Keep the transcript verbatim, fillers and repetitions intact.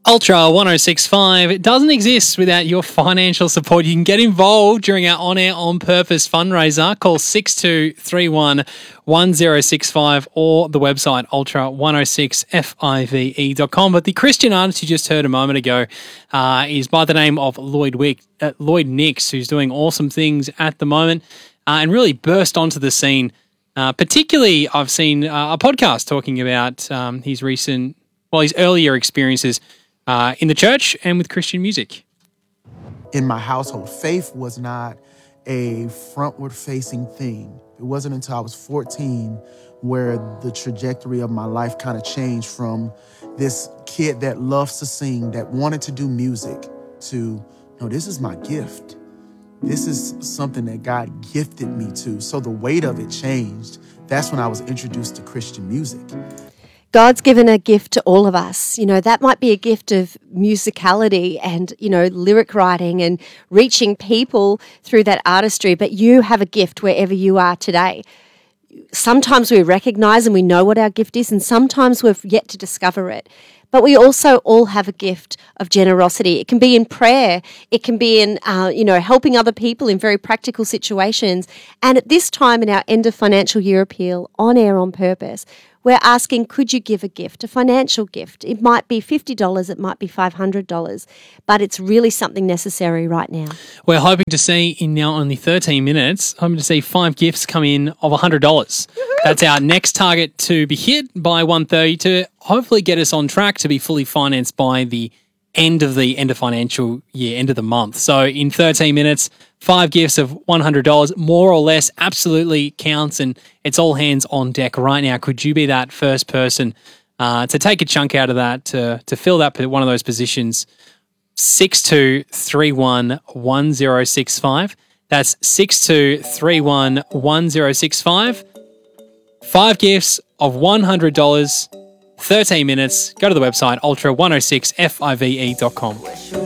Ultra one oh six point five, it doesn't exist without your financial support. You can get involved during our On Air On Purpose fundraiser. Call six two three one, one oh six five or the website ultra one oh six five dot com. But the Christian artist you just heard a moment ago uh, is by the name of Lloyd Wick, uh, Lloyd Nix, who's doing awesome things at the moment uh, and really burst onto the scene. Uh, particularly, I've seen uh, a podcast talking about um, his recent, well, his earlier experiences Uh, in the church and with Christian music. In my household, faith was not a frontward-facing thing. It wasn't until I was fourteen where the trajectory of my life kind of changed from this kid that loves to sing, that wanted to do music, to, no, this is my gift. This is something that God gifted me to. So the weight of it changed. That's when I was introduced to Christian music. God's given a gift to all of us. You know, that might be a gift of musicality and, you know, lyric writing and reaching people through that artistry, but you have a gift wherever you are today. Sometimes we recognize and we know what our gift is, and sometimes we've yet to discover it. But we also all have a gift of generosity. It can be in prayer. It can be in, uh, you know, helping other people in very practical situations. And at this time in our end of financial year appeal, On Air On Purpose, we're asking, could you give a gift, a financial gift? It might be fifty dollars, it might be five hundred dollars, but it's really something necessary right now. We're hoping to see in now only thirteen minutes, hoping to see five gifts come in of one hundred dollars. That's our next target to be hit by one thirty to hopefully get us on track to be fully financed by the end of the end of financial year, end of the month. So in thirteen minutes, five gifts of one hundred dollars, more or less, absolutely counts, and it's all hands on deck right now. Could you be that first person uh, to take a chunk out of that, to to fill that one of those positions? six two three one, one oh six five. That's six two three one, one oh six five. Five gifts of one hundred dollars, thirteen minutes. Go to the website ultra one oh six five dot com.